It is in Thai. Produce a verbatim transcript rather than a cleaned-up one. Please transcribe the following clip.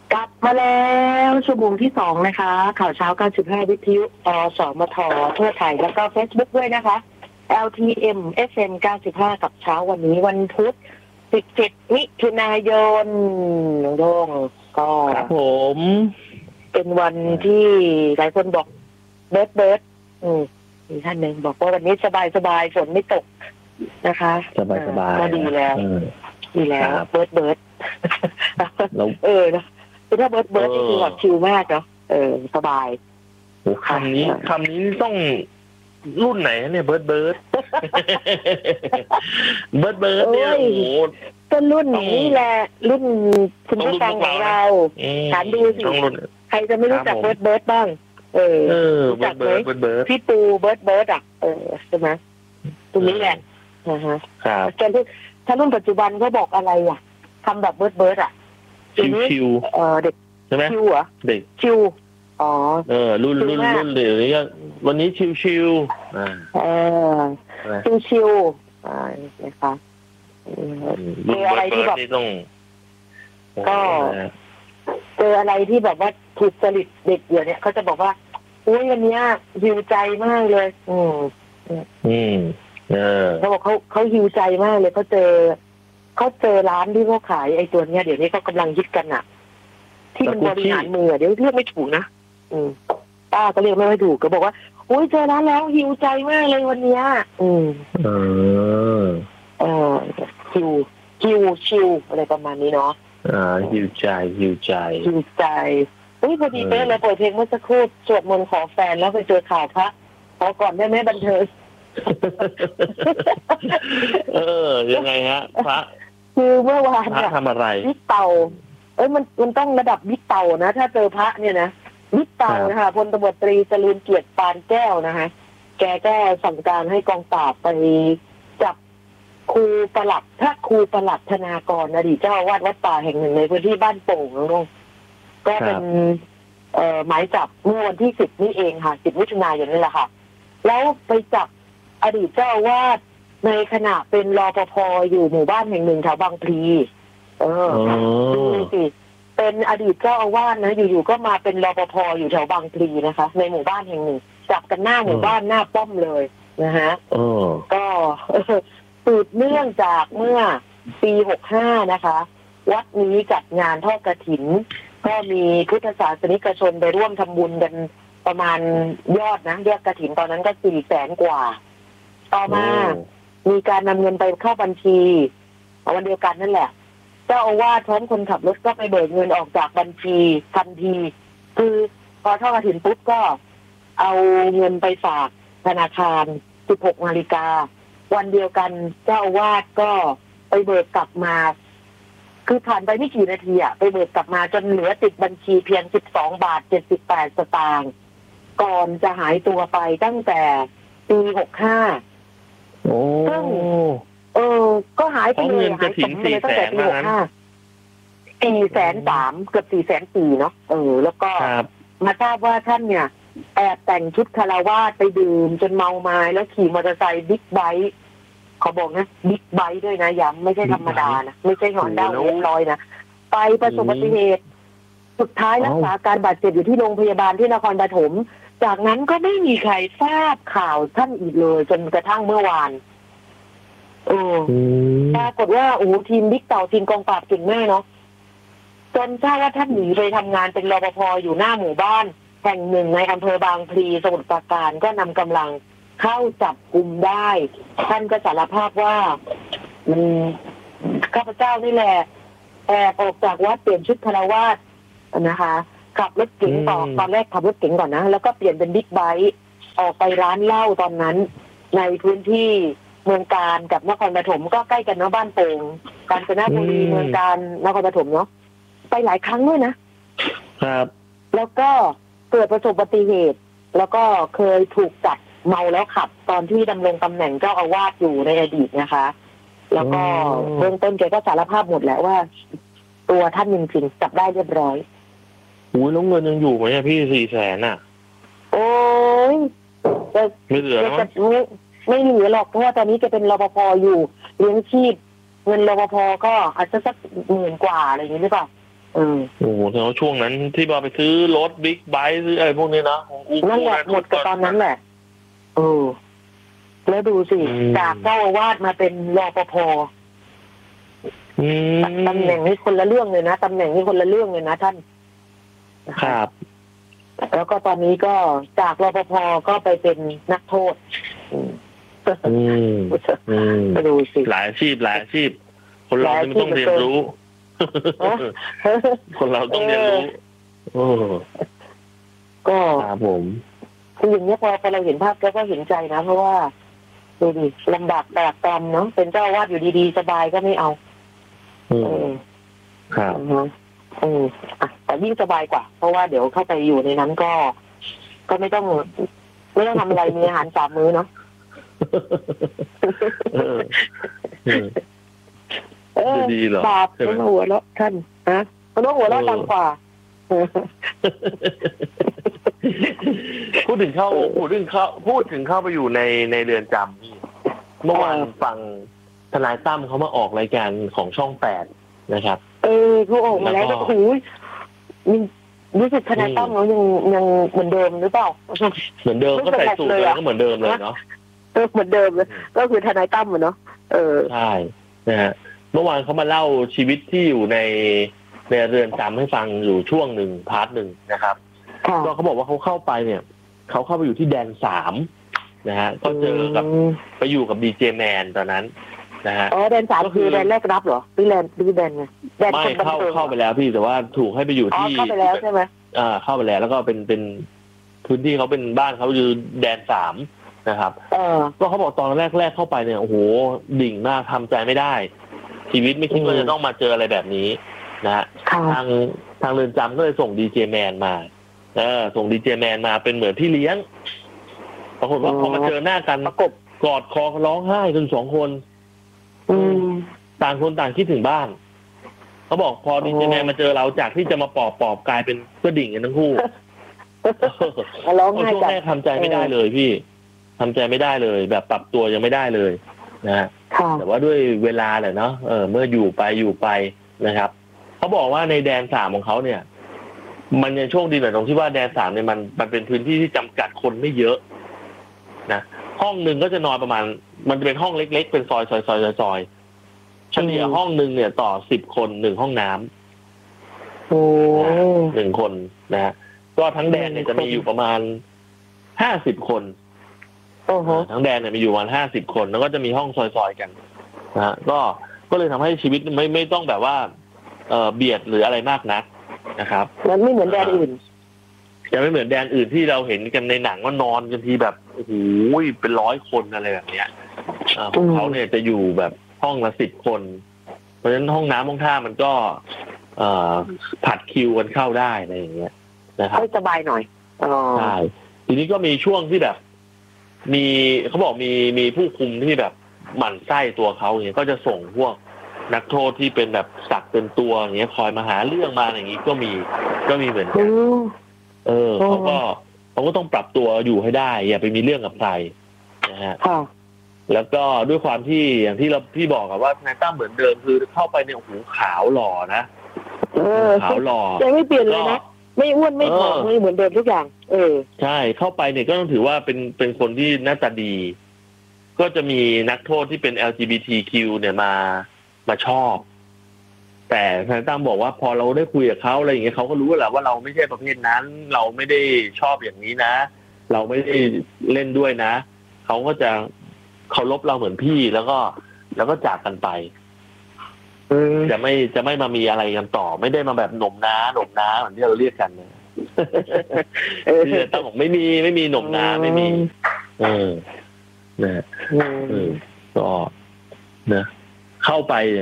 กลับมาแล้วชั่วโมงที่สองนะคะข่าวเช้าเก้าสิบห้าวิทยุอสมททั่วไทยแล้วก็ Facebook ด้วยนะคะ แอล ที เอ็ม เอฟ เอ็ม เก้าสิบห้ากับเช้าวันนี้วันพุธสิบเจ็ดมิถุนายนน้องโด่งก็ครับผมเป็นวันที่หลายคนบอกเบิร์ดเบิร์ดอืมมีท่านหนึ่งบอกว่าวันนี้สบายสบายฝนไม่ตกนะคะสบายสบายก็ดีแล้วดีแล้วเบิร์ดเบิร์ดเออนะคือถ้าเบิร์ดเบิร์ดนี่คือแบบชิลมากเนาะเออสบายโอ้คำนี้คำนี้ต้องรุ่นไหนเนี่ยเบิร์ดเบิร์ดเบิร์ดเบิร์ดเนี่ยโอ้โหก็รุ่นนี้แหละรุ่นคุณผู้ฟังของเราถามดูสิใครจะไม่รู้จักเบิร์ดเบิร์ดบ้างเออรู้จักไหมพี่ปูเบิร์ดเบิร์ดอ่ะเออใช่ไหมตรงนี้แหละนะฮะครับถ้ารุ่นปัจจุบันเขาบอกอะไรอ่ะทำแบบเบิร์ดเบิร์ดอ่ะชิวๆเออเด็กใช่ไหมชิวเหรอเด็กชิวอ๋อเออรุ่นรุ่นรุ่นเดี๋ยวนี้วันนี้ชิวชิวอ่าเออชิวชิวอ่านะคะเจออะไรที่แบบก็เจออะไรที่แบบว่าถูกจริตเด็กเดี๋ยวนี้เขาจะบอกว่าอุ้ยวันนี้หิวใจมากเลยอืมอืมเออเขาบอกเขาเขาหิวใจมากเลยเขาเจอเขาเจอร้านที่เขาขายไอ้ตัวเนี้ยเดี๋ยวนี้เขากำลังฮิตกันอ่ะที่มันบริหารมือเดี๋ยวเรียกไม่ถูกนะอืมป้าก็เรียกไม่ค่อยถูกก็บอกว่าอุ้ยเจอร้านแล้วหิวใจมากเลยวันเนี้ยอืมเออเออหิวหิวชิวอะไรประมาณนี้เนาะอ่าหิวใจหิวใจหิวใจอุ้ยพอดีเป๊ะเลยเปิดเพลงเมื่อสักครู่สวดมนต์ขอแฟนแล้วไปเจอข่าวพระขอก่อนได้ไหมบันเทิงเออยังไงฮะพระคือเมื่อวานเนี่ยทำอะไรบิ๊กเต่าเอ้ยมันมันต้องระดับบิ๊กเต่านะถ้าเจอพระเนี่ยนะบิ๊กเต่านะคะพลตำรวจตรีจรูญเกียรติปานแก้วนะคะแกก็สั่งการให้กองปราบไปจับครูประหลัดพระครูประหลัดธนากรอดีตเจ้าอาวาสวัดป่าแห่งหนึ่งในพื้นที่บ้านโป่งน้องก็เป็นเอ่อหมายจับเมื่อวันที่สิบนี่เองค่ะสิบมิถุนายนนี่แหละค่ะแล้วไปจับอดีตเจ้าอาวาสในขณะเป็นรปภ.อยู่หมู่บ้านแห่งหนึ่งแถวบางพลีเออดูสิเป็นอดีตเจ้าอาวาสนะอยู่ๆก็มาเป็นรปภ.อยู่แถวบางพลีนะคะในหมู่บ้านแห่งหนึ่งจับกันหน้าหมู่บ้านหน้าป้อมเลยนะฮะก็สืบเนื่องจากเมื่อปีหกห้านะคะวัดนี้จัดงานทอดกฐินก็มีพุทธศาสนิกชนไปร่วมทำบุญกันประมาณยอดนะยอดกฐินตอนนั้นก็สี่แสนกว่าต่อมามีการนำเงินไปเข้าบัญชีวันเดียวกันนั่นแหละเจ้าอาวาสพร้อมคนขับรถก็ไปเบิกเงินออกจากบัญชีทันทีคือพอทอดกฐินปุ๊บก็เอาเงินไปฝากธนาคารสิบหกนาฬิกาวันเดียวกันเจ้าอาวาสก็ไปเบิกกลับมาคือผ่านไปไม่กี่นาทีอ่ะไปเบิกกลับมาจนเหลือติดบัญชีเพียงสิบสองบาทเจ็ดสิบแปดสตางค์ก่อนจะหายตัวไปตั้งแต่ปีหกห้าโอ้ซึ่งเออก็หายไปเลยหายไปเลยตั้งแต่ปีหกห้าสี่แสนสามเกือบสี่แสนสี่เนาะเออแล้วก็มาทราบว่าท่านเนี่ยแอบแต่งชุดคารวาสไปดื่มจนเมาไม้แล้วขี่มอเตอร์ไซค์บิ๊กไบค์เขาบอกนะบิ๊กไบค์ด้วยนะย้ำไม่ใช่ธรรมดานะไม่ใช่หอนด้าวเรียบร้อยนะไปประสบอุบัติเหตุสุดท้ายรักษาการบาดเจ็บอยู่ที่โรงพยาบาลที่นครปฐมจากนั้นก็ไม่มีใครทราบข่าวท่านอีกเลยจนกระทั่งเมื่อวานเออปรากฏว่าโอ้ทีมบิ๊กเต่าทีมกองปราบเก่งแม่เนาะจนทราบว่าท่านหนีไปทำงานเป็นรปภ.อยู่หน้าหมู่บ้านแห่งหนึ่งในอำเภอบางพลีสมุทรปราการก็นำกำลังเข้าจับกุมได้ท่านก็สารภาพว่าอืมข้าพเจ้านี่แหละแอบออกจากวัดเปลี่ยนชุดคฤหัสถ์นะคะขับรถเก๋งต่อตอนแรกขับรถเก๋งก่อนนะแล้วก็เปลี่ยนเป็นบิ๊กไบค์ออกไปร้านเหล้าตอนนั้นในพื้นที่เมืองการกับนครปฐมก็ใกล้กันเนาะบ้านโป่งกาญจนบุรีเมืองการนครปฐมเนาะไปหลายครั้งด้วยนะครับแล้วก็เกิดประสบอุบัติเหตุแล้วก็เคยถูกจับเมาแล้วขับตอนที่ดำรงตำแหน่งเจ้าอาวาสอยู่ในอดีตนะคะแล้วก็เบื้องต้นแกก็สารภาพหมดแล้วว่าตัวท่านจริงๆจับได้เรียบร้อยโอ้ยแล้วเงินยังอยู่ไหมพี่สี่แสนอ่ะโอ้ยไม่เหลือแล้วไม่ไม่เหลือหรอกเพราะว่าตอนนี้แกเป็นรปภ.อยู่เลี้ยงชีพเงินรปภ.ก็อาจจะสักหมื่นกว่าอะไรอย่างนี้หรือเปล่าเออโอ้โหแล้วช่วงนั้นที่ว่าไปซื้อรถบิ๊กไบค์ซื้ออะไรพวกนี้นะของอูนั่นแหละหมดกับตอนนั้นแหละเออแล้วดูสิจากเจ้าอาวาสมาเป็นรปภตำแหน่งนี้คนละเรื่องเลยนะตำแหน่งนี้คนละเรื่องเลยนะท่านครับแล้วก็ตอนนี้ก็จากรปภก็ไปเป็นนักโทษไปดูสิหลายอาชีพหลายอาชีพคนเราไม่ต้องเรียนรู้คนเราต้องเรียนรู้ก็ครับผมคืออย่างนี้พอพอเราเห็นภาพแล้วก็เห็นใจนะเพราะว่าดูดิลำบากแบกกรรมเนาะเป็นเจ้าวาดอยู่ดีๆสบายก็ไม่เอาอืมครับอืมอ่ะแต่ยิ่งสบายกว่าเพราะว่าเดี๋ยวเข้าไปอยู่ในนั้นก็ ก็ไม่ต้องไม่ต้องทำอะไรมีอาหารสามมื้อเนาะเออดีหรอบาปเป็นหัวแล้วท่านฮะมันต้องหัวแล้วดังกว่าพูดถึงเข้าพูดถึงเข้าพูดถึงเข้าไปอยู่ในในเรือนจำนี่เมื่อวานฟังทนายตั้มเขามาออกรายการของช่องแปดนะครับเออเขาออกมาแล้วก็โอ้ยรู้สึกทนายตั้มเขายังยังเหมือนเดิมหรือเปล่าเหมือนเดิมก็ใส่สูทเลยก็เหมือนเดิมเลยเนาะเออเหมือนเดิมเลยก็คือทนายตั้มเหมือนเนาะเออใช่นะฮะเมื่อวานเขามาเล่าชีวิตที่อยู่ในในเรือนจำให้ฟังอยู่ช่วงหนึ่งพาร์ทหนึ่งนะครับก็เขาบอกว่าเขาเข้าไปเนี่ยเขาเข้าไปอยู่ที่แดนสามนะฮะก็เจอกับไปอยู่กับดีเจแมนตอนนั้นนะฮะอ๋อแดนสามคือแดนแรกรับเหรอหรือแดนหรือแดนไงแดนไม่เข้าเข้าไปแล้วพี่แต่ว่าถูกให้ไปอยู่ที่เข้าไปแล้วใช่ไหมอ่าเข้าไปแล้วแล้วก็เป็นเป็นพื้นที่เขาเป็นบ้านเขาอยู่แดนสามนะครับก็เขาบอกตอนแรกแรกเข้าไปเนี่ยโอ้โหดิ่งมากทำใจไม่ได้ชีวิตไม่คิดว่าจะต้องมาเจออะไรแบบนี้นะฮะทางทางเรือนจำก็เลยส่งดีเจแมนมาเออส่งดีเจแมนมาเป็นเหมือนพี่เลี้ยงปรากฏว่าพอมาเจอหน้ากันประกบกอดคอร้องไห้กันสองคนต่างคนต่างคิดถึงบ้านเขาบอกพอดีเจแมนมาเจอเราจากที่จะมาปอบปอบกลายเป็นกระดิ่งกันทั้งคู่ร้องไห้ช่วงแรกทำใจไม่ได้เลยพี่ทำใจไม่ได้เลยแบบปรับตัวยังไม่ได้เลยนะฮะแต่ว่าด้วยเวลาแหละเนาะเออเมื่ออยู่ไปอยู่ไปนะครับเขาบอกว่าในแดนสามของเขาเนี่ยมันยังโชคดีหน่อยตรงที่ว่าแดนสามเนี่ยมันมันเป็นพื้นที่ที่จำกัดคนไม่เยอะนะห้องหนึ่งก็จะนอนประมาณมันจะเป็นห้องเล็กๆเป็นซอยซอยซอยซอยเฉลี่ยห้องหนึ่งเนี่ยต่อสิบคนหนึ่งห้องน้ำโอ้หนึ่งคนนะฮะก็ทั้งแดนเนี่ยจะมีอยู่ประมาณห้าสิบคนทั้งแดนเนี่ยมีอยู่ประมาณห้าสิบคนแล้วก็จะมีห้องซอยๆกันนะฮะก็ก็เลยทำให้ชีวิตไม่ไม่ต้องแบบว่าเอ่อเบียดหรืออะไรมากนักนะครับมันไม่เหมือนแดนอื่นจะไม่เหมือนแดนอื่นที่เราเห็นกันในหนังว่านอนกันทีแบบโอ้โหเป็นร้อยคนอะไรแบบเนี้ยของเขาเนี่ยจะอยู่แบบห้องละสิบคนเพราะฉะนั้นห้องน้ำห้องท่ามันก็เอ่อผัดคิวกันเข้าได้อะไรอย่างเงี้ยนะครับสบายหน่อยใช่ทีนี้ก็มีช่วงที่แบบมีเขาบอกมีมีผู้คุมที่แบบหมั่นไส้ตัวเขาเนี่ยก็จะส่งพวกนักโทษที่เป็นแบบสักเป็นตัวอย่างเงี้ยคอยมาหาเรื่องมาอย่างงี้ก็มีก็มีเหมือนกันเออเขาก็เขาก็ต้องปรับตัวอยู่ให้ได้อย่าไปมีเรื่องกับใครนะฮะแล้วก็ด้วยความที่อย่างที่เราพี่บอกอะว่านายตั้มเหมือนเดิมคือเข้าไปเนี่ยโอ้โหขาวหล่อนะขาวหล่อยังไม่เปลี่ยนเลยนะไม่อ้วนไม่ผอมไม่เหมือนเดิมทุกอย่างเออใช่เข้าไปเนี่ยก็ต้องถือว่าเป็นเป็นคนที่หน้าตาดีก็จะมีนักโทษที่เป็น แอล จี บี ที คิว เนี่ยมามาชอบแต่ทนายตั้มบอกว่าพอเราได้คุยกับเขาอะไรอย่างเงี้ยเขาก็รู้แหละว่าเราไม่ใช่ประเภทนั้นเราไม่ได้ชอบอย่างนี้นะเราไม่ได้เล่นด้วยนะเขาก็จะเคารพเราเหมือนพี่แล้วก็แล้วก็จากกันไปจะไม่จะไม่มามีอะไรกันต่อไม่ได้มาแบบหน่มน้าหน่มน้าเหมือนที่เราเรียกกันนะที่ตั้งบอกไม่มีไม่มีหน่มน้าไม่มีเออนะเออก็นะเข้าไป